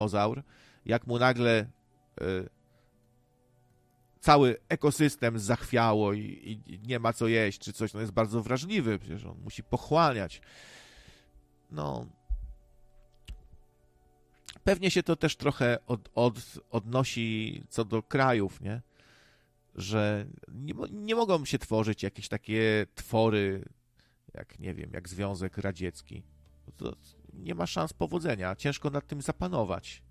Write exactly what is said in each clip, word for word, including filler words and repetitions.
dinozaur, jak mu nagle y, cały ekosystem zachwiało i, i nie ma co jeść, czy coś, no jest bardzo wrażliwy, przecież on musi pochłaniać. No, pewnie się to też trochę od, od, odnosi co do krajów, nie? Że nie, nie mogą się tworzyć jakieś takie twory, jak, nie wiem, jak Związek Radziecki. To nie ma szans powodzenia, ciężko nad tym zapanować.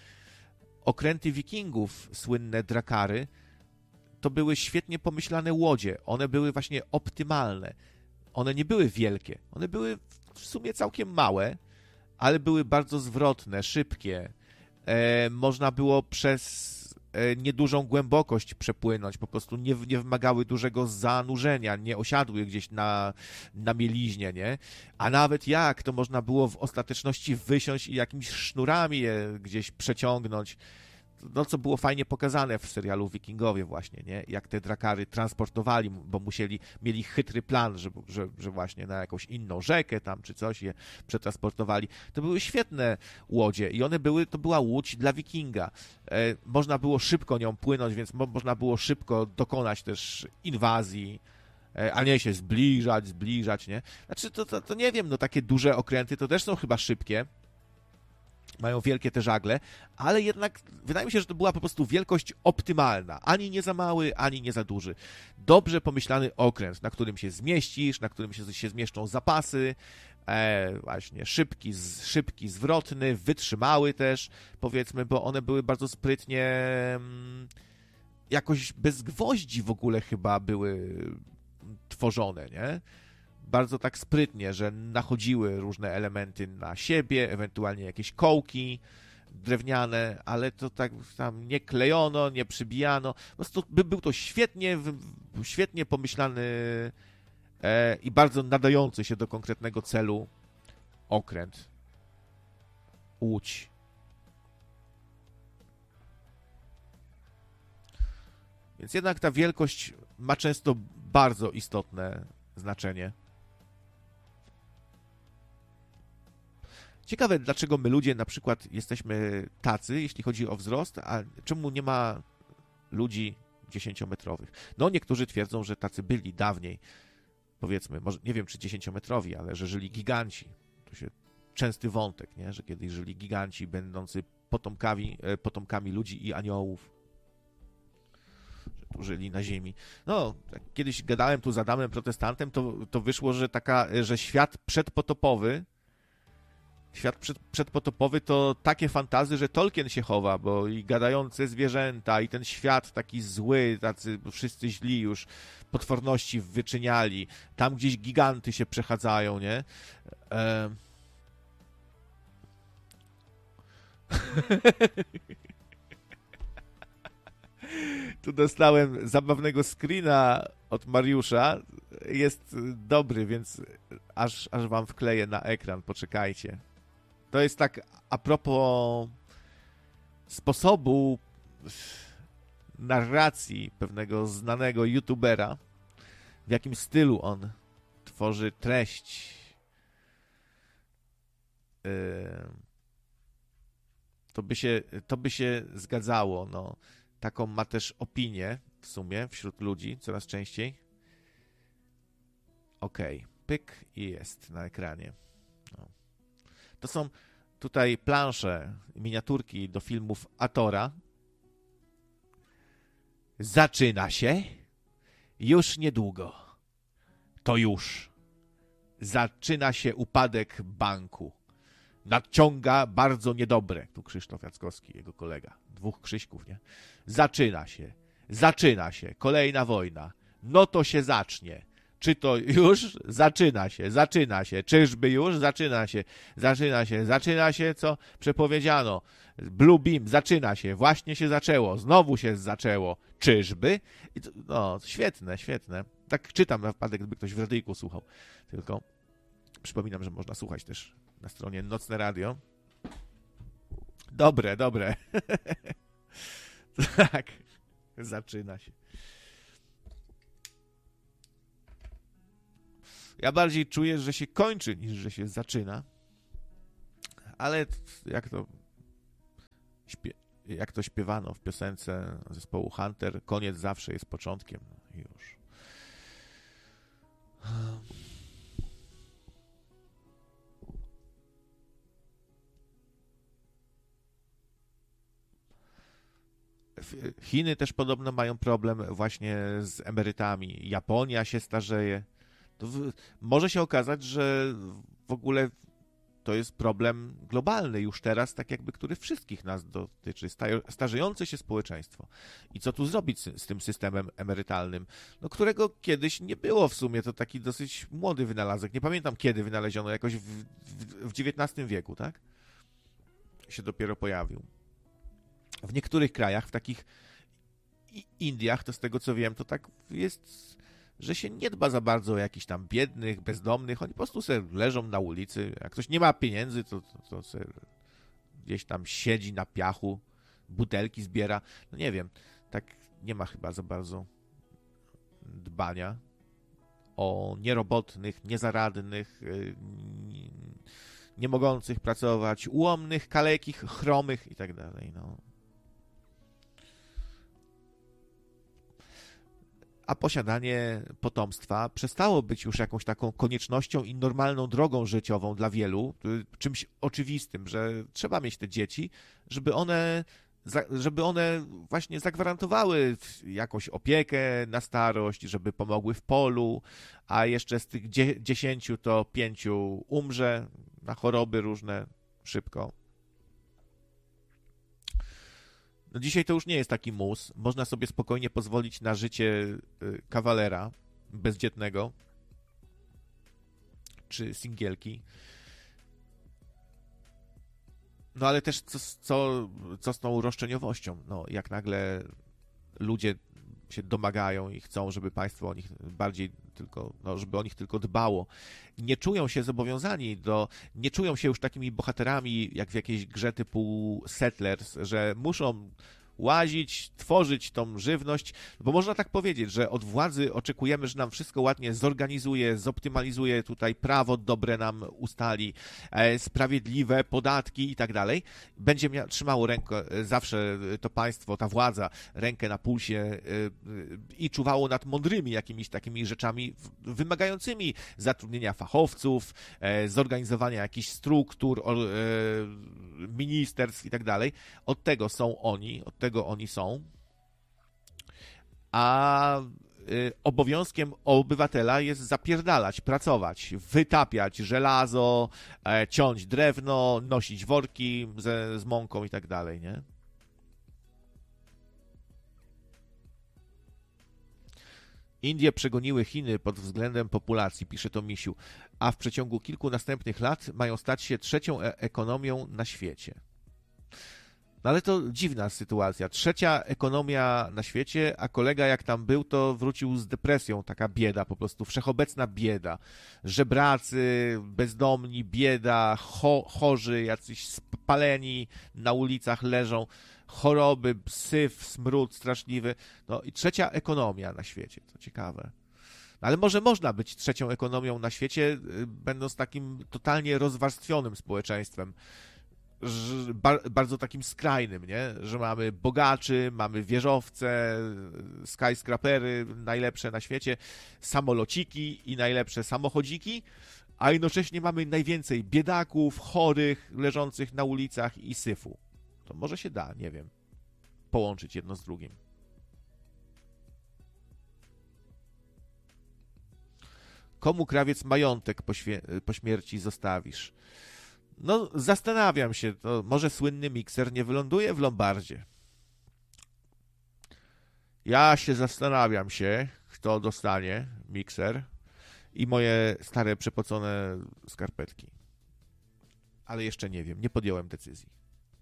Okręty wikingów, słynne drakary, to były świetnie pomyślane łodzie. One były właśnie optymalne. One nie były wielkie. One były w sumie całkiem małe, ale były bardzo zwrotne, szybkie. E, można było przez e, niedużą głębokość przepłynąć. Po prostu nie, nie wymagały dużego zanurzenia, nie osiadły gdzieś na, na mieliźnie, nie? A nawet jak, to można było w ostateczności wysiąść i jakimiś sznurami je gdzieś przeciągnąć. No, co było fajnie pokazane w serialu Wikingowie właśnie, nie? Jak te drakary transportowali, bo musieli, mieli chytry plan, że, że, że właśnie na jakąś inną rzekę tam, czy coś je przetransportowali. To były świetne łodzie i one były, to była łódź dla wikinga. E, można było szybko nią płynąć, więc mo, można było szybko dokonać też inwazji, e, a nie się zbliżać, zbliżać, nie? Znaczy, to, to, to nie wiem, no takie duże okręty to też są chyba szybkie, mają wielkie te żagle, ale jednak wydaje mi się, że to była po prostu wielkość optymalna. Ani nie za mały, ani nie za duży. Dobrze pomyślany okręt, na którym się zmieścisz, na którym się, się zmieszczą zapasy, e, właśnie szybki, szybki, zwrotny, wytrzymały też, powiedzmy, bo one były bardzo sprytnie mm, jakoś bez gwoździ w ogóle chyba były tworzone, nie? Bardzo tak sprytnie, że nachodziły różne elementy na siebie, ewentualnie jakieś kołki drewniane, ale to tak tam nie klejono, nie przybijano. Po prostu by był to świetnie, świetnie pomyślany e, i bardzo nadający się do konkretnego celu okręt. Łódź. Więc jednak ta wielkość ma często bardzo istotne znaczenie. Ciekawe, dlaczego my ludzie na przykład jesteśmy tacy, jeśli chodzi o wzrost, a czemu nie ma ludzi dziesięciometrowych? No, niektórzy twierdzą, że tacy byli dawniej, powiedzmy, może nie wiem, czy dziesięciometrowi, ale że żyli giganci. To się częsty wątek, nie? Że kiedyś żyli giganci będący potomkami, potomkami ludzi i aniołów, że tu żyli na ziemi. No, jak kiedyś gadałem tu z Adamem Protestantem, to, to wyszło, że taka, że świat przedpotopowy Świat przed, przedpotopowy to takie fantazy, że Tolkien się chowa, bo i gadające zwierzęta, i ten świat taki zły, tacy wszyscy źli już, potworności wyczyniali. Tam gdzieś giganty się przechadzają, nie? E... Tu dostałem zabawnego screena od Mariusza. Jest dobry, więc aż, aż wam wkleję na ekran. Poczekajcie. To jest tak a propos sposobu narracji pewnego znanego youtubera, w jakim stylu on tworzy treść. To by się, to by się zgadzało. No. Taką ma też opinię w sumie wśród ludzi coraz częściej. Okej, okay. Pyk i jest na ekranie. No. To są tutaj plansze, miniaturki do filmów Atora. Zaczyna się już niedługo. To już. Zaczyna się upadek banku. Nadciąga bardzo niedobre. Tu Krzysztof Jackowski, jego kolega. Dwóch Krzyśków, nie? Zaczyna się. Zaczyna się. Kolejna wojna. No to się zacznie. Czy to już? Zaczyna się. Zaczyna się. Czyżby już? Zaczyna się. Zaczyna się. Zaczyna się, co przepowiedziano. Blue Beam. Zaczyna się. Właśnie się zaczęło. Znowu się zaczęło. Czyżby? I to, no, świetne, świetne. Tak czytam na wypadek, gdyby ktoś w radyjku słuchał. Tylko przypominam, że można słuchać też na stronie Nocne Radio. Dobre, dobre. Tak. Zaczyna się. Ja bardziej czuję, że się kończy, niż że się zaczyna. Ale jak to śpie- jak to śpiewano w piosence zespołu Hunter, koniec zawsze jest początkiem. No i już. Chiny też podobno mają problem właśnie z emerytami. Japonia się starzeje. To w, może się okazać, że w ogóle to jest problem globalny już teraz, tak jakby, który wszystkich nas dotyczy. Starzejące się społeczeństwo. I co tu zrobić z, z tym systemem emerytalnym, no, którego kiedyś nie było w sumie. To taki dosyć młody wynalazek. Nie pamiętam, kiedy wynaleziono, jakoś w, w, w dziewiętnastym wieku, tak? Się dopiero pojawił. W niektórych krajach, w takich Indiach, to z tego co wiem, to tak jest, że się nie dba za bardzo o jakichś tam biednych, bezdomnych. Oni po prostu sobie leżą na ulicy. Jak ktoś nie ma pieniędzy, to, to, to sobie gdzieś tam siedzi na piachu, butelki zbiera. No nie wiem, tak nie ma chyba za bardzo dbania o nierobotnych, niezaradnych, nie mogących pracować, ułomnych, kalekich, chromych i tak dalej, no. A posiadanie potomstwa przestało być już jakąś taką koniecznością i normalną drogą życiową dla wielu, czymś oczywistym, że trzeba mieć te dzieci, żeby one, żeby one właśnie zagwarantowały jakąś opiekę na starość, żeby pomogły w polu, a jeszcze z tych dziesięciu to pięciu umrze na choroby różne szybko. No dzisiaj to już nie jest taki mus. Można sobie spokojnie pozwolić na życie kawalera bezdzietnego czy singielki. No ale też co, co, co z tą roszczeniowością? No, jak nagle ludzie się domagają i chcą, żeby państwo o nich bardziej tylko, no, żeby o nich tylko dbało. Nie czują się zobowiązani do, nie czują się już takimi bohaterami, jak w jakiejś grze typu Settlers, że muszą łazić, tworzyć tą żywność, bo można tak powiedzieć, że od władzy oczekujemy, że nam wszystko ładnie zorganizuje, zoptymalizuje, tutaj prawo dobre nam ustali, e, sprawiedliwe podatki i tak dalej. Będzie mia- trzymało rękę zawsze to państwo, ta władza, rękę na pulsie e, i czuwało nad mądrymi jakimiś takimi rzeczami wymagającymi zatrudnienia fachowców, e, zorganizowania jakichś struktur, o, e, ministerstw i tak dalej. Od tego są oni, od tego oni są, a y, obowiązkiem obywatela jest zapierdalać, pracować, wytapiać żelazo, e, ciąć drewno, nosić worki ze, z mąką i tak dalej, nie? Indie przegoniły Chiny pod względem populacji, pisze to Misiu, a w przeciągu kilku następnych lat mają stać się trzecią e- ekonomią na świecie. No ale to dziwna sytuacja. Trzecia ekonomia na świecie, a kolega jak tam był, to wrócił z depresją, taka bieda, po prostu wszechobecna bieda. Żebracy, bezdomni, bieda, cho, chorzy, jacyś spaleni na ulicach leżą, choroby, syf, smród straszliwy. No i trzecia ekonomia na świecie, to ciekawe. No, ale może można być trzecią ekonomią na świecie, będąc takim totalnie rozwarstwionym społeczeństwem. Bardzo takim skrajnym, nie? Że mamy bogaczy, mamy wieżowce, skyscrapery najlepsze na świecie, samolociki i najlepsze samochodziki, a jednocześnie mamy najwięcej biedaków, chorych, leżących na ulicach i syfu. To może się da, nie wiem, połączyć jedno z drugim. Komu, krawiec, majątek po, świe- po śmierci zostawisz? No, zastanawiam się, to może słynny mikser nie wyląduje w Lombardzie. Ja się zastanawiam się, kto dostanie mikser i moje stare, przepocone skarpetki. Ale jeszcze nie wiem, nie podjąłem decyzji.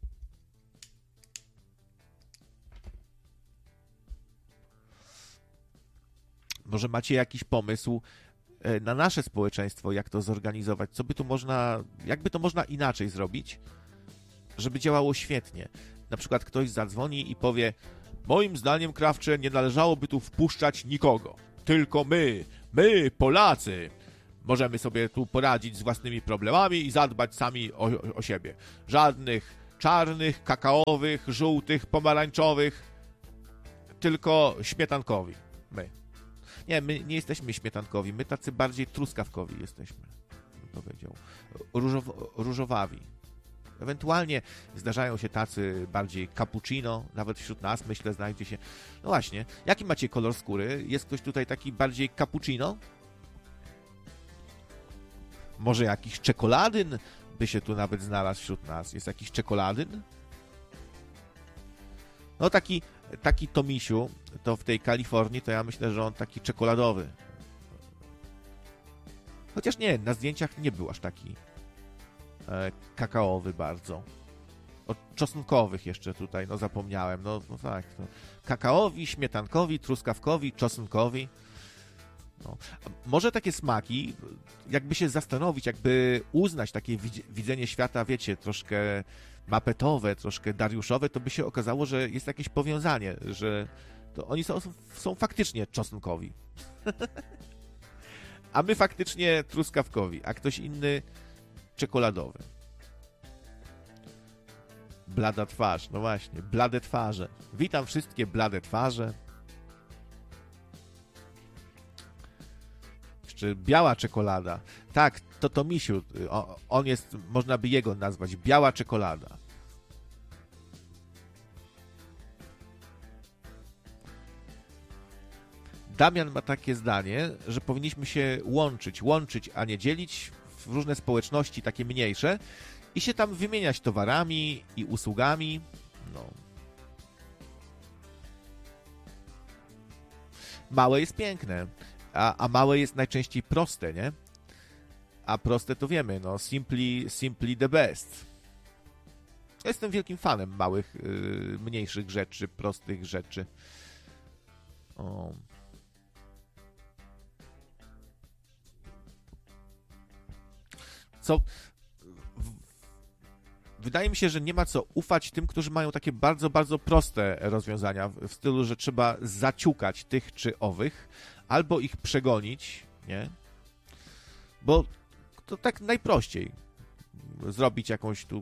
Może macie jakiś pomysł na nasze społeczeństwo, jak to zorganizować, co by tu można, jakby to można inaczej zrobić, żeby działało świetnie. Na przykład ktoś zadzwoni i powie: moim zdaniem, Krawcze, nie należałoby tu wpuszczać nikogo, tylko my, my, Polacy, możemy sobie tu poradzić z własnymi problemami i zadbać sami o, o siebie. Żadnych czarnych, kakaowych, żółtych, pomarańczowych, tylko śmietankowi. My. Nie, my nie jesteśmy śmietankowi, my tacy bardziej truskawkowi jesteśmy, bym powiedział. Różow, różowawi. Ewentualnie zdarzają się tacy bardziej cappuccino, nawet wśród nas, myślę, znajdzie się. No właśnie, jaki macie kolor skóry? Jest ktoś tutaj taki bardziej cappuccino? Może jakiś czekoladyn by się tu nawet znalazł wśród nas. Jest jakiś czekoladyn? No taki, taki Tomisiu, to w tej Kalifornii, to ja myślę, że on taki czekoladowy. Chociaż nie, na zdjęciach nie był aż taki e, kakaowy bardzo. O czosnkowych jeszcze tutaj, no zapomniałem. No, no tak, to kakaowi, śmietankowi, truskawkowi, czosnkowi. No. Może takie smaki, jakby się zastanowić, jakby uznać takie widzenie świata, wiecie, troszkę mapetowe, troszkę dariuszowe, to by się okazało, że jest jakieś powiązanie, że to oni są, są faktycznie czosnkowi. A my faktycznie truskawkowi, a ktoś inny czekoladowy. Blada twarz, no właśnie, blade twarze. Witam wszystkie blade twarze. Czy biała czekolada. Tak, to to misiu. On jest, można by jego nazwać, biała czekolada. Damian ma takie zdanie, że powinniśmy się łączyć, łączyć, a nie dzielić w różne społeczności, takie mniejsze, i się tam wymieniać towarami i usługami. No. Małe jest piękne. A, a małe jest najczęściej proste, nie? A proste to wiemy, no, simply, simply the best. Ja jestem wielkim fanem małych, yy, mniejszych rzeczy, prostych rzeczy. O. Co... Wydaje mi się, że nie ma co ufać tym, którzy mają takie bardzo, bardzo proste rozwiązania w stylu, że trzeba zaciukać tych czy owych, albo ich przegonić, nie? Bo to tak najprościej. Zrobić jakąś tu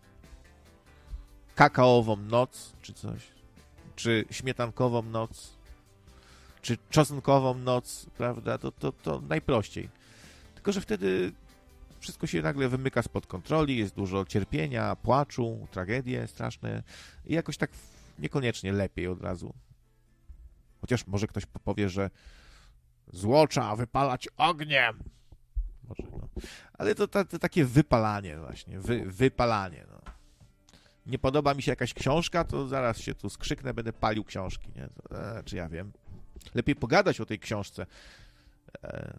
kakaową noc, czy coś, czy śmietankową noc, czy czosnkową noc, prawda? To, to, to najprościej. Tylko że wtedy wszystko się nagle wymyka spod kontroli, jest dużo cierpienia, płaczu, tragedie straszne i jakoś tak niekoniecznie lepiej od razu. Chociaż może ktoś powie, że zło trzeba wypalać ogniem. Może, no. Ale to, to, to takie wypalanie właśnie, wy, wypalanie. No. Nie podoba mi się jakaś książka, to zaraz się tu skrzyknę, będę palił książki. Nie? To, e, czy ja wiem. Lepiej pogadać o tej książce. E,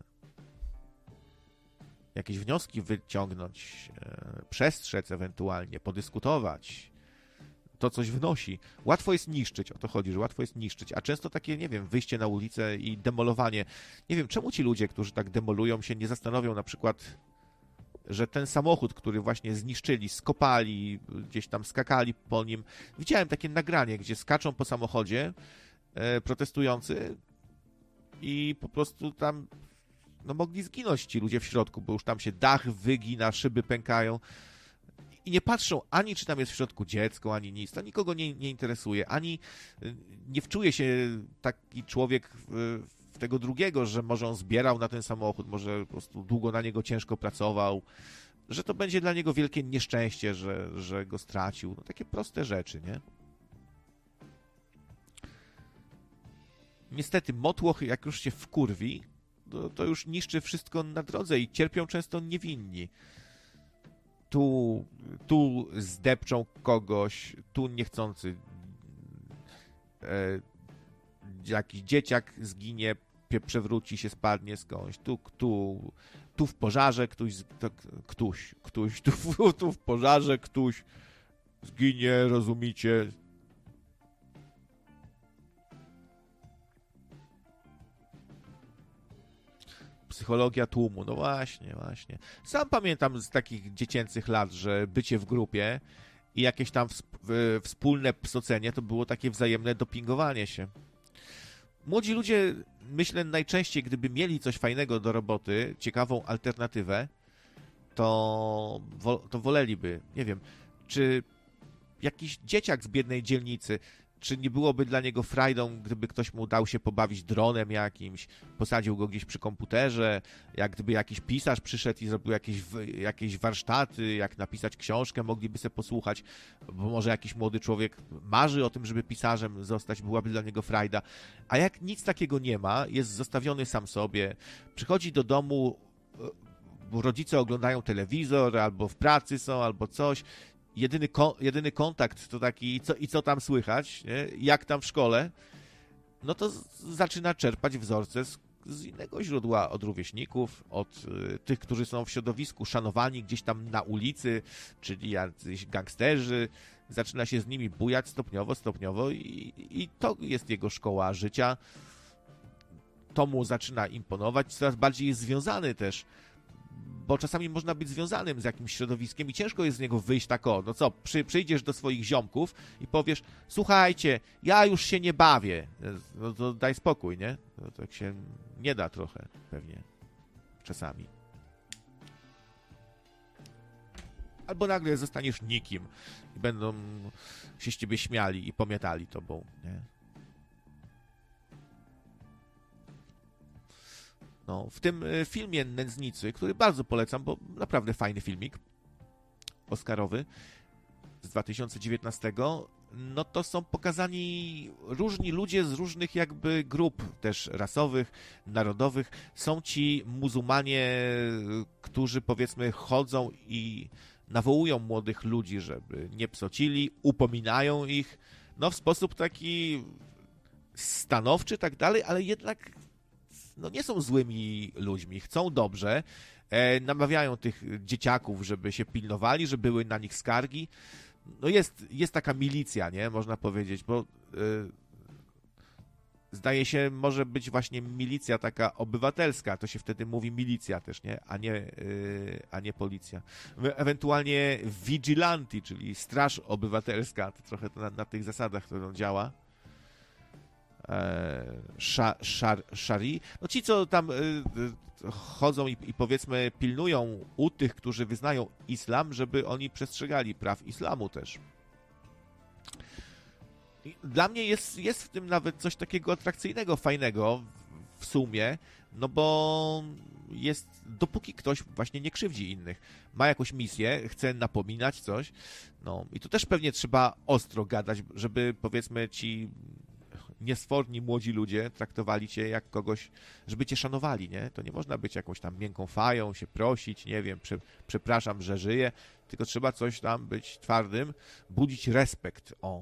jakieś wnioski wyciągnąć, e, przestrzec ewentualnie, podyskutować. To coś wnosi. Łatwo jest niszczyć, o to chodzi, że łatwo jest niszczyć, a często takie, nie wiem, wyjście na ulicę i demolowanie. Nie wiem, czemu ci ludzie, którzy tak demolują, się nie zastanowią na przykład, że ten samochód, który właśnie zniszczyli, skopali, gdzieś tam skakali po nim. Widziałem takie nagranie, gdzie skaczą po samochodzie e, protestujący i po prostu tam no mogli zginąć ci ludzie w środku, bo już tam się dach wygina, szyby pękają. I nie patrzą ani, czy tam jest w środku dziecko, ani nic. To nikogo nie, nie interesuje. Ani nie wczuje się taki człowiek w, w tego drugiego, że może on zbierał na ten samochód, może po prostu długo na niego ciężko pracował, że to będzie dla niego wielkie nieszczęście, że, że go stracił. No, takie proste rzeczy, nie? Niestety motłoch, jak już się wkurwi, to, to już niszczy wszystko na drodze i cierpią często niewinni. Tu, tu zdepczą kogoś, tu niechcący e, jakiś dzieciak zginie, przewróci się, spadnie skądś, tu, tu, tu w pożarze ktoś, to, ktoś, ktoś tu, tu w pożarze ktoś zginie, rozumiecie? Psychologia tłumu, no właśnie, właśnie. Sam pamiętam z takich dziecięcych lat, że bycie w grupie i jakieś tam wspólne psocenie to było takie wzajemne dopingowanie się. Młodzi ludzie, myślę, najczęściej, gdyby mieli coś fajnego do roboty, ciekawą alternatywę, to, to woleliby, nie wiem, czy jakiś dzieciak z biednej dzielnicy, czy nie byłoby dla niego frajdą, gdyby ktoś mu dał się pobawić dronem jakimś, posadził go gdzieś przy komputerze, jak gdyby jakiś pisarz przyszedł i zrobił jakieś, jakieś warsztaty, jak napisać książkę, mogliby sobie posłuchać, bo może jakiś młody człowiek marzy o tym, żeby pisarzem zostać, byłaby dla niego frajda. A jak nic takiego nie ma, jest zostawiony sam sobie, przychodzi do domu, bo rodzice oglądają telewizor, albo w pracy są, albo coś, Jedyny, kon, jedyny kontakt to taki, co, i co tam słychać, nie? Jak tam w szkole, no to z, zaczyna czerpać wzorce z, z innego źródła, od rówieśników, od y, tych, którzy są w środowisku szanowani gdzieś tam na ulicy, czyli jacyś gangsterzy, zaczyna się z nimi bujać stopniowo, stopniowo i, i to jest jego szkoła życia. To mu zaczyna imponować, coraz bardziej jest związany też, bo czasami można być związanym z jakimś środowiskiem i ciężko jest z niego wyjść tak o, no co, przy, przyjdziesz do swoich ziomków i powiesz, słuchajcie, ja już się nie bawię, no to daj spokój, nie? No tak się nie da trochę, pewnie, czasami. Albo nagle zostaniesz nikim i będą się z ciebie śmiali i pomiatali tobą, nie? No, w tym filmie Nędznicy, który bardzo polecam, bo naprawdę fajny filmik oscarowy z dwa tysiące dziewiętnastego, no to są pokazani różni ludzie z różnych jakby grup też rasowych, narodowych. Są ci muzułmanie, którzy powiedzmy chodzą i nawołują młodych ludzi, żeby nie psocili, upominają ich, no w sposób taki stanowczy, tak dalej, ale jednak no nie są złymi ludźmi, chcą dobrze, e, namawiają tych dzieciaków, żeby się pilnowali, żeby były na nich skargi. No jest, jest taka milicja, nie, można powiedzieć, bo e, zdaje się, może być właśnie milicja taka obywatelska, to się wtedy mówi milicja też, nie, a nie, e, a nie policja. Ewentualnie vigilanti, czyli straż obywatelska, to trochę na, na tych zasadach to działa. Szar, szar, szari. No ci, co tam y, y, chodzą i, i powiedzmy pilnują u tych, którzy wyznają islam, żeby oni przestrzegali praw islamu też. I dla mnie jest, jest w tym nawet coś takiego atrakcyjnego, fajnego w, w sumie, no bo jest, dopóki ktoś właśnie nie krzywdzi innych, ma jakąś misję, chce napominać coś, no i tu też pewnie trzeba ostro gadać, żeby powiedzmy ci niesforni młodzi ludzie traktowali cię jak kogoś, żeby cię szanowali, nie? To nie można być jakąś tam miękką fają, się prosić, nie wiem, prze, przepraszam, że żyję, tylko trzeba coś tam być twardym, budzić respekt, o.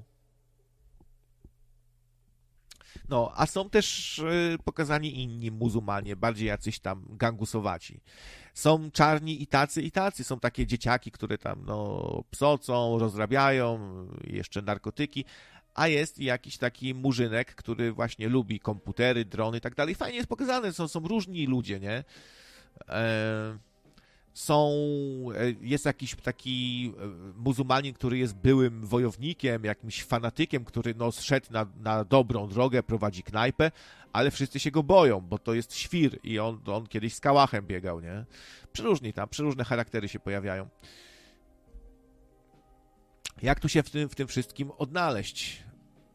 No, a są też y, pokazani inni muzułmanie, bardziej jacyś tam gangusowaci. Są czarni i tacy, i tacy. Są takie dzieciaki, które tam, no, psocą, rozrabiają, jeszcze narkotyki, a jest jakiś taki murzynek, który właśnie lubi komputery, drony i tak dalej. Fajnie jest pokazane, są, są różni ludzie, nie? E, są, jest jakiś taki muzułmanin, który jest byłym wojownikiem, jakimś fanatykiem, który no zszedł na, na dobrą drogę, prowadzi knajpę, ale wszyscy się go boją, bo to jest świr i on, on kiedyś z kałachem biegał, nie? Przeróżni tam, przeróżne charaktery się pojawiają. Jak tu się w tym, w tym wszystkim odnaleźć?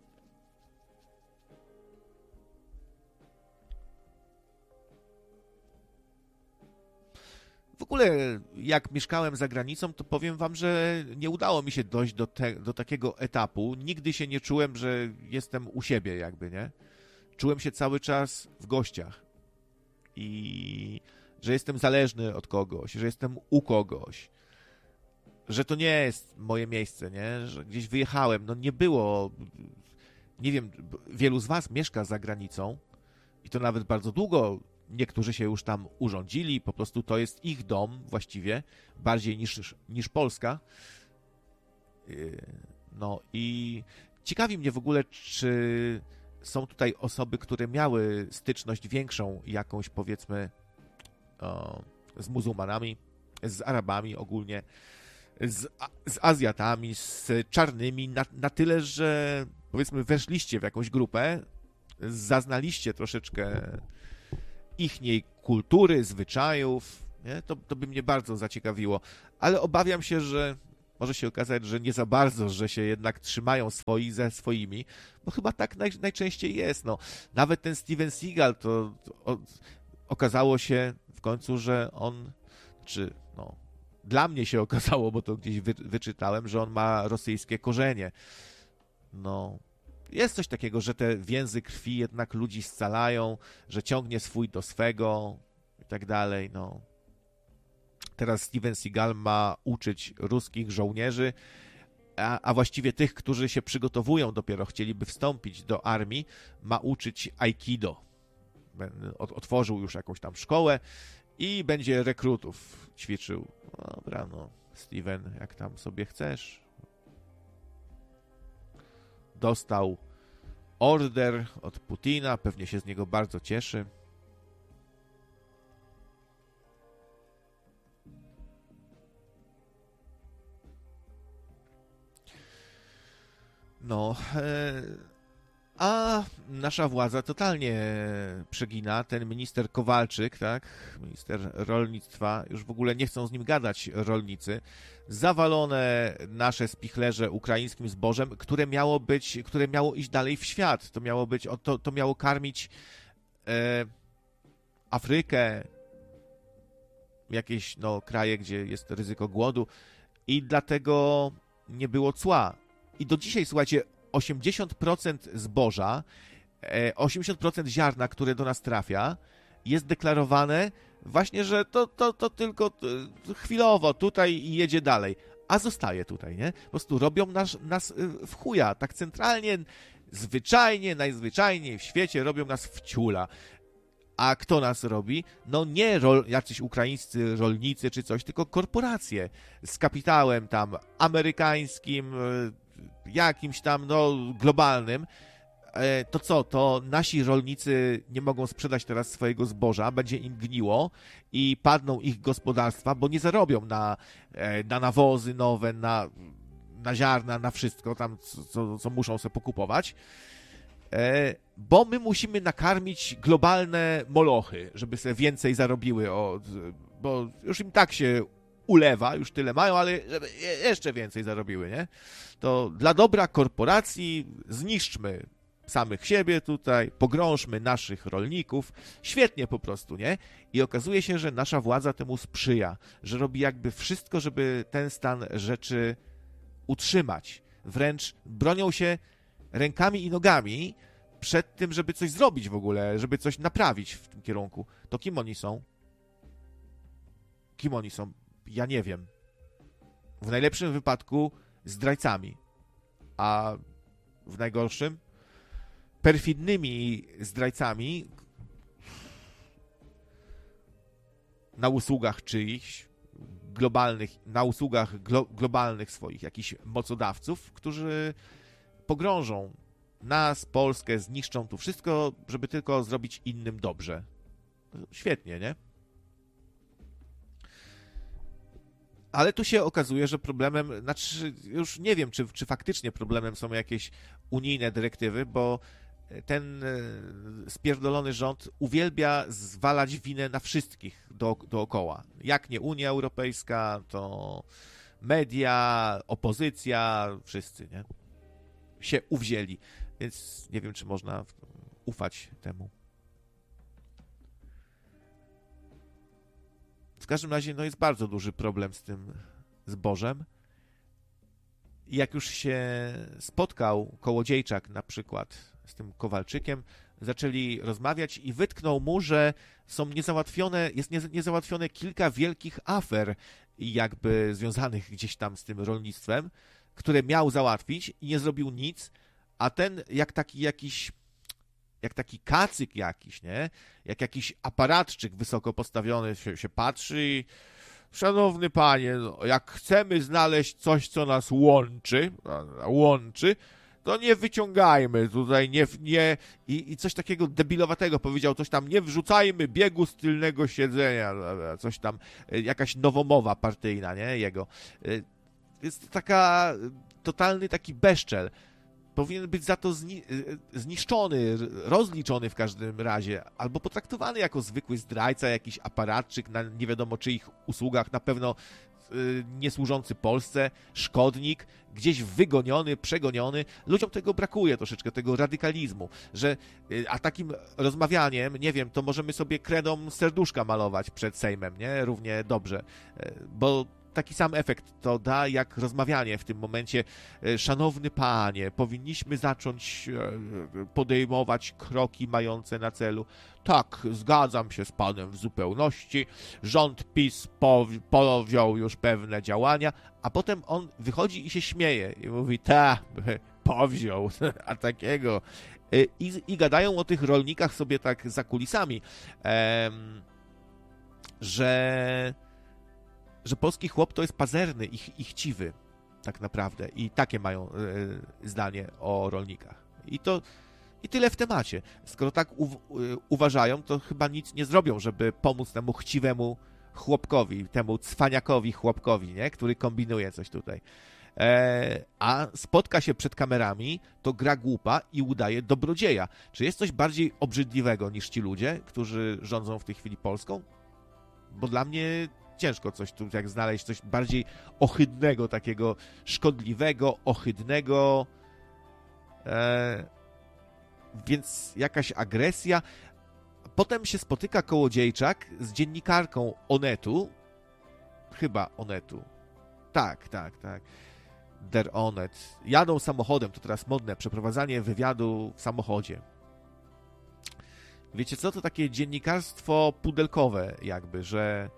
W ogóle, jak mieszkałem za granicą, to powiem wam, że nie udało mi się dojść do, te, do takiego etapu. Nigdy się nie czułem, że jestem u siebie jakby, nie? Czułem się cały czas w gościach. I że jestem zależny od kogoś, że jestem u kogoś. Że to nie jest moje miejsce, nie? Że gdzieś wyjechałem. No nie było... Nie wiem, wielu z was mieszka za granicą i to nawet bardzo długo. Niektórzy się już tam urządzili, po prostu to jest ich dom właściwie, bardziej niż, niż Polska. No i ciekawi mnie w ogóle, czy są tutaj osoby, które miały styczność większą jakąś, powiedzmy, o, z muzułmanami, z Arabami ogólnie, z, z Azjatami, z czarnymi, na, na tyle, że powiedzmy weszliście w jakąś grupę, zaznaliście troszeczkę ichniej kultury, zwyczajów, nie? To, to by mnie bardzo zaciekawiło. Ale obawiam się, że może się okazać, że nie za bardzo, że się jednak trzymają swoi ze swoimi, bo chyba tak naj, najczęściej jest. No. Nawet ten Steven Seagal, to, to o, okazało się w końcu, że on, czy no, dla mnie się okazało, bo to gdzieś wy, wyczytałem, że on ma rosyjskie korzenie. No, jest coś takiego, że te więzy krwi jednak ludzi scalają, że ciągnie swój do swego i tak dalej, no. Teraz Steven Seagal ma uczyć ruskich żołnierzy, a, a właściwie tych, którzy się przygotowują dopiero, chcieliby wstąpić do armii, ma uczyć aikido. Otworzył już jakąś tam szkołę i będzie rekrutów ćwiczył. No dobra, no, Steven, jak tam sobie chcesz. Dostał order od Putina, pewnie się z niego bardzo cieszy. No, a nasza władza totalnie przegina. Ten minister Kowalczyk, tak, minister rolnictwa, już w ogóle nie chcą z nim gadać rolnicy. Zawalone nasze spichlerze ukraińskim zbożem, które miało być, które miało iść dalej w świat. To miało być, to, to miało karmić e, Afrykę, jakieś no, kraje, gdzie jest ryzyko głodu i dlatego nie było cła. I do dzisiaj, słuchajcie, osiemdziesiąt procent zboża, osiemdziesiąt procent ziarna, które do nas trafia, jest deklarowane właśnie, że to, to, to tylko chwilowo tutaj i jedzie dalej, a zostaje tutaj, nie? Po prostu robią nas, nas w chuja, tak centralnie, zwyczajnie, najzwyczajniej w świecie robią nas w ciula. A kto nas robi? No nie rol, jacyś ukraińscy rolnicy czy coś, tylko korporacje z kapitałem tam amerykańskim, jakimś tam, no, globalnym. To co, to nasi rolnicy nie mogą sprzedać teraz swojego zboża, będzie im gniło i padną ich gospodarstwa, bo nie zarobią na, na nawozy nowe, na, na ziarna, na wszystko tam, co, co muszą sobie pokupować. Bo my musimy nakarmić globalne molochy, żeby sobie więcej zarobiły, o, bo już im tak się ulewa, już tyle mają, ale żeby jeszcze więcej zarobiły, nie? To dla dobra korporacji zniszczmy samych siebie tutaj, pogrążmy naszych rolników, świetnie po prostu, nie? I okazuje się, że nasza władza temu sprzyja, że robi jakby wszystko, żeby ten stan rzeczy utrzymać. Wręcz bronią się rękami i nogami przed tym, żeby coś zrobić w ogóle, żeby coś naprawić w tym kierunku. To kim oni są? Kim oni są? Ja nie wiem. W najlepszym wypadku zdrajcami, a w najgorszym perfidnymi zdrajcami na usługach czyichś globalnych, na usługach glo, globalnych swoich jakichś mocodawców, którzy pogrążą nas, Polskę, zniszczą tu wszystko, żeby tylko zrobić innym dobrze. Świetnie, nie? Ale tu się okazuje, że problemem, znaczy już nie wiem, czy, czy faktycznie problemem są jakieś unijne dyrektywy, bo ten spierdolony rząd uwielbia zwalać winę na wszystkich do, dookoła. Jak nie Unia Europejska, to media, opozycja, wszyscy, nie? Się uwzięli. Więc nie wiem, czy można ufać temu. W każdym razie, no jest bardzo duży problem z tym zbożem. I jak już się spotkał Kołodziejczak na przykład z tym Kowalczykiem, zaczęli rozmawiać i wytknął mu, że są niezałatwione, jest niezałatwione kilka wielkich afer jakby związanych gdzieś tam z tym rolnictwem, które miał załatwić i nie zrobił nic, a ten jak taki jakiś jak taki kacyk jakiś, nie? Jak jakiś aparatczyk wysoko postawiony się, się patrzy i szanowny panie, no, jak chcemy znaleźć coś, co nas łączy, łączy, to nie wyciągajmy tutaj, nie, nie i, i coś takiego debilowatego powiedział, coś tam, nie wrzucajmy biegu z tylnego siedzenia, coś tam, jakaś nowomowa partyjna, nie, jego. Jest taka, totalny taki beszczel. Powinien być za to zni- zniszczony, rozliczony w każdym razie, albo potraktowany jako zwykły zdrajca, jakiś aparatczyk na nie wiadomo czyich usługach, na pewno y, niesłużący Polsce, szkodnik, gdzieś wygoniony, przegoniony. Ludziom tego brakuje troszeczkę, tego radykalizmu, że y, a takim rozmawianiem, nie wiem, to możemy sobie kredą serduszka malować przed Sejmem, nie? Równie dobrze, y, bo taki sam efekt to da, jak rozmawianie w tym momencie. Szanowny panie, powinniśmy zacząć podejmować kroki mające na celu. Tak, zgadzam się z panem w zupełności. Rząd PiS podjął już pewne działania, a potem on wychodzi i się śmieje i mówi, ta, powziął, a takiego. I, i gadają o tych rolnikach sobie tak za kulisami, em, że że polski chłop to jest pazerny i, i chciwy tak naprawdę. I takie mają y, zdanie o rolnikach. I to i tyle w temacie. Skoro tak u, y, uważają, to chyba nic nie zrobią, żeby pomóc temu chciwemu chłopkowi, temu cwaniakowi chłopkowi, nie? Który kombinuje coś tutaj. E, a spotka się przed kamerami, to gra głupa i udaje dobrodzieja. Czy jest coś bardziej obrzydliwego niż ci ludzie, którzy rządzą w tej chwili Polską? Bo dla mnie ciężko coś tu jak znaleźć, coś bardziej ohydnego, takiego szkodliwego, ohydnego. E, więc jakaś agresja. Potem się spotyka Kołodziejczak z dziennikarką Onetu. Chyba Onetu. Tak, tak, tak. Der Onet. Jadą samochodem, to teraz modne, przeprowadzanie wywiadu w samochodzie. Wiecie co? To takie dziennikarstwo pudelkowe jakby, że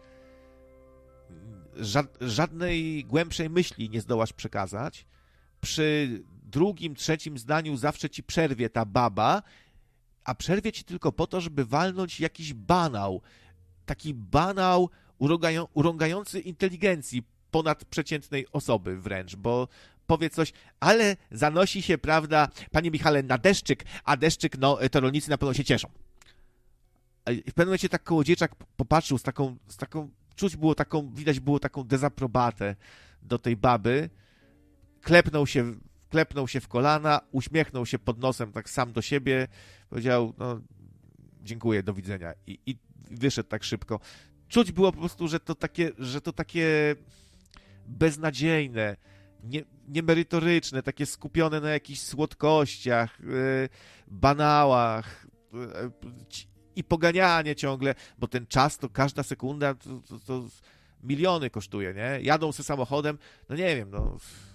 żadnej głębszej myśli nie zdołasz przekazać. Przy drugim, trzecim zdaniu zawsze ci przerwie ta baba, a przerwie ci tylko po to, żeby walnąć jakiś banał. Taki banał urągają, urągający inteligencji ponadprzeciętnej osoby wręcz, bo powie coś, ale zanosi się, prawda, panie Michale, na deszczyk, a deszczyk, no, to rolnicy na pewno się cieszą. I w pewnym momencie tak Kołodziejczak popatrzył z taką, z taką czuć było taką, widać było taką dezaprobatę do tej baby. Klepnął się, klepnął się w kolana, uśmiechnął się pod nosem tak sam do siebie, powiedział, no dziękuję, do widzenia. I, i wyszedł tak szybko. Czuć było po prostu, że to takie, że to takie beznadziejne, nie, niemerytoryczne, takie skupione na jakichś słodkościach, yy, banałach, yy, i poganianie ciągle, bo ten czas, to każda sekunda to, to, to miliony kosztuje, nie? Jadą se samochodem, no nie wiem, no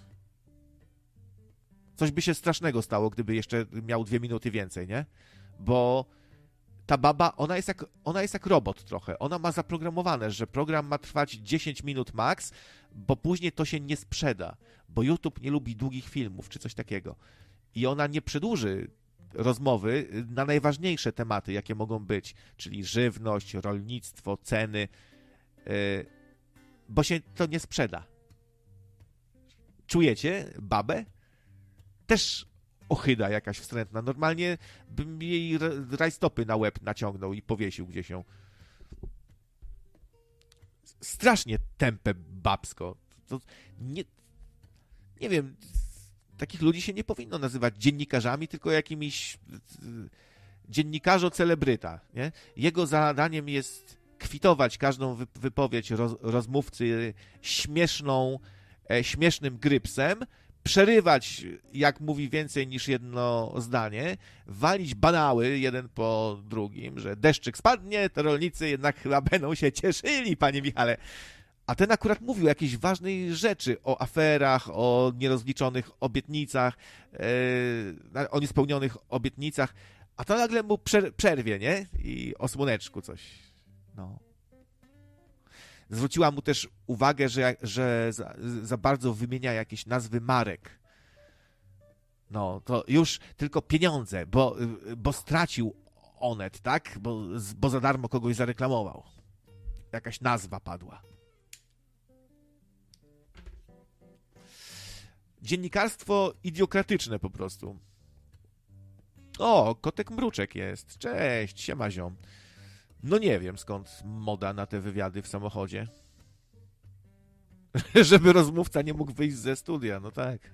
coś by się strasznego stało, gdyby jeszcze miał dwie minuty więcej, nie? Bo ta baba, ona jest jak, ona jest jak robot trochę. Ona ma zaprogramowane, że program ma trwać dziesięć minut max, bo później to się nie sprzeda, bo YouTube nie lubi długich filmów, czy coś takiego. I ona nie przedłuży rozmowy na najważniejsze tematy, jakie mogą być, czyli żywność, rolnictwo, ceny, bo się to nie sprzeda. Czujecie babę? Też ochyda jakaś wstrętna. Normalnie bym jej rajstopy na łeb naciągnął i powiesił gdzieś ją. Strasznie tępe babsko. To nie, nie wiem, takich ludzi się nie powinno nazywać dziennikarzami, tylko jakimiś dziennikarzo-celebryta. Nie? Jego zadaniem jest kwitować każdą wypowiedź roz, rozmówcy śmieszną, e, śmiesznym grypsem, przerywać, jak mówi więcej niż jedno zdanie, walić banały jeden po drugim, że deszczyk spadnie, to rolnicy jednak chyba będą się cieszyli, panie Michale. A ten akurat mówił o jakiejś ważnej rzeczy, o aferach, o nierozliczonych obietnicach, yy, o niespełnionych obietnicach, a to nagle mu przerwie, nie? I o słoneczku coś. No. Zwróciła mu też uwagę, że, że za, za bardzo wymienia jakieś nazwy marek. No, to już tylko pieniądze, bo, bo stracił Onet, tak? Bo, bo za darmo kogoś zareklamował. Jakaś nazwa padła. Dziennikarstwo idiokratyczne po prostu. O, kotek mruczek jest. Cześć, siema ziom. No nie wiem, skąd moda na te wywiady w samochodzie. Żeby rozmówca nie mógł wyjść ze studia, no tak.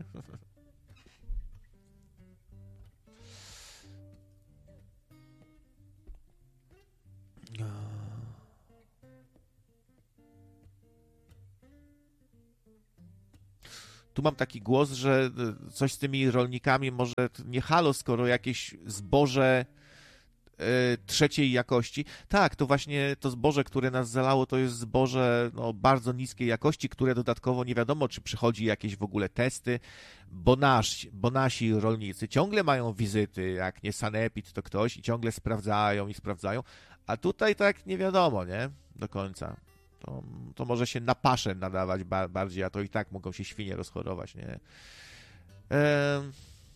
tu mam taki głos, że coś z tymi rolnikami może nie halo, skoro jakieś zboże trzeciej jakości. Tak, to właśnie to zboże, które nas zalało, to jest zboże no, bardzo niskiej jakości, które dodatkowo nie wiadomo, czy przychodzi jakieś w ogóle testy, bo, nasz, bo nasi rolnicy ciągle mają wizyty, jak nie sanepid, to ktoś i ciągle sprawdzają i sprawdzają, a tutaj tak nie wiadomo, nie? Do końca. To, to może się na paszę nadawać ba- bardziej, a to i tak mogą się świnie rozchorować, nie? Ehm...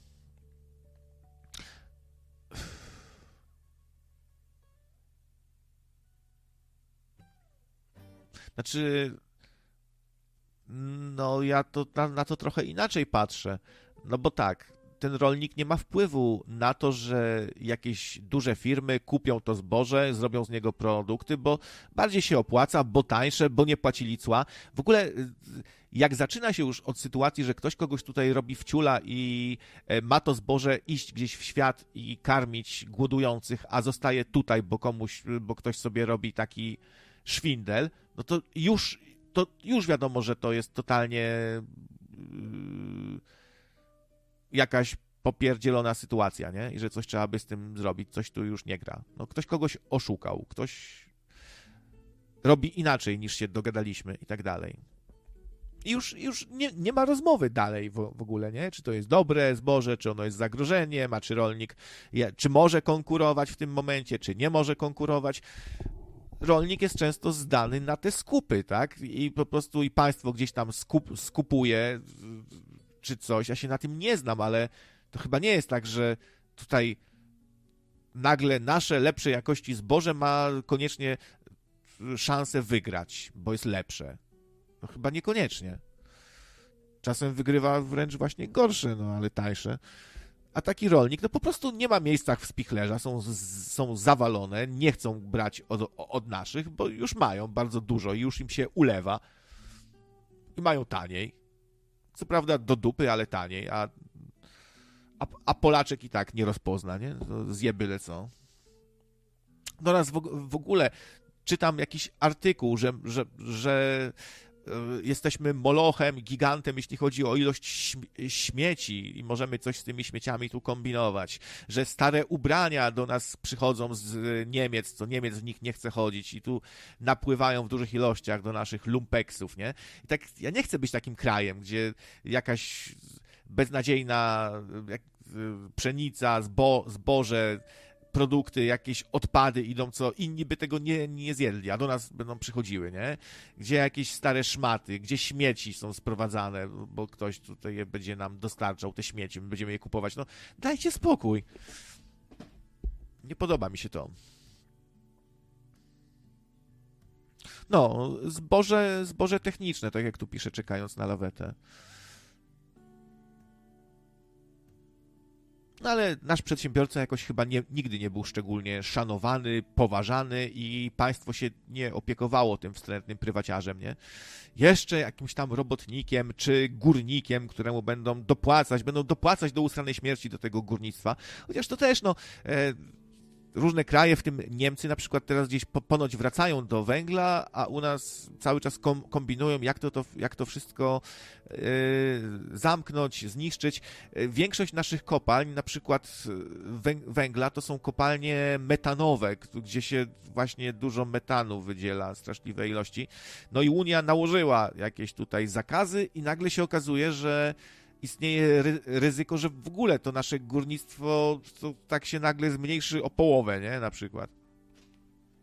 Znaczy, no ja to na, na to trochę inaczej patrzę. No bo tak, ten rolnik nie ma wpływu na to, że jakieś duże firmy kupią to zboże, zrobią z niego produkty, bo bardziej się opłaca, bo tańsze, bo nie płacili cła. W ogóle jak zaczyna się już od sytuacji, że ktoś kogoś tutaj robi wciula i ma to zboże iść gdzieś w świat i karmić głodujących, a zostaje tutaj, bo komuś, bo ktoś sobie robi taki szwindel, no to już, to już wiadomo, że to jest totalnie yy, jakaś popierdzielona sytuacja, nie? I że coś trzeba by z tym zrobić, coś tu już nie gra. No ktoś kogoś oszukał, ktoś robi inaczej niż się dogadaliśmy i tak dalej. I już, już nie, nie ma rozmowy dalej w, w ogóle, nie? Czy to jest dobre zboże, czy ono jest zagrożeniem, a czy rolnik, je, czy może konkurować w tym momencie, czy nie może konkurować. Rolnik jest często zdany na te skupy, tak? I po prostu i państwo gdzieś tam skup, skupuje czy coś. Ja się na tym nie znam, ale to chyba nie jest tak, że tutaj nagle nasze lepszej jakości zboże ma koniecznie szansę wygrać, bo jest lepsze. No chyba niekoniecznie. Czasem wygrywa wręcz właśnie gorsze, no ale tańsze. A taki rolnik, no po prostu nie ma miejsca w spichlerza, są, są zawalone, nie chcą brać od, od naszych, bo już mają bardzo dużo i już im się ulewa. I mają taniej. Co prawda do dupy, ale taniej, a, a, a Polaczek i tak nie rozpozna, nie? To zje byle co. No raz w, w ogóle czytam jakiś artykuł, że, że, że jesteśmy molochem, gigantem, jeśli chodzi o ilość śmieci i możemy coś z tymi śmieciami tu kombinować, że stare ubrania do nas przychodzą z Niemiec, co Niemiec w nich nie chce chodzić i tu napływają w dużych ilościach do naszych lumpeksów, nie? I tak ja nie chcę być takim krajem, gdzie jakaś beznadziejna jak, pszenica, zbo, zboże, produkty, jakieś odpady idą, co inni by tego nie, nie zjedli, a do nas będą przychodziły, nie? Gdzie jakieś stare szmaty, gdzie śmieci są sprowadzane, bo ktoś tutaj je będzie nam dostarczał te śmieci, my będziemy je kupować. No, dajcie spokój. Nie podoba mi się to. No, zboże, zboże techniczne, tak jak tu pisze, czekając na lawetę. No ale nasz przedsiębiorca jakoś chyba nie, nigdy nie był szczególnie szanowany, poważany i państwo się nie opiekowało tym wstrętnym prywaciarzem, nie? Jeszcze jakimś tam robotnikiem czy górnikiem, któremu będą dopłacać, będą dopłacać do ustanej śmierci do tego górnictwa. Chociaż to też, no... E, różne kraje, w tym Niemcy na przykład teraz gdzieś po, ponoć wracają do węgla, a u nas cały czas kom, kombinują, jak to, to, jak to wszystko yy, zamknąć, zniszczyć. Większość naszych kopalń, na przykład węgla, to są kopalnie metanowe, gdzie się właśnie dużo metanu wydziela, straszliwe ilości. No i Unia nałożyła jakieś tutaj zakazy i nagle się okazuje, że istnieje ryzyko, że w ogóle to nasze górnictwo to tak się nagle zmniejszy o połowę, nie? Na przykład.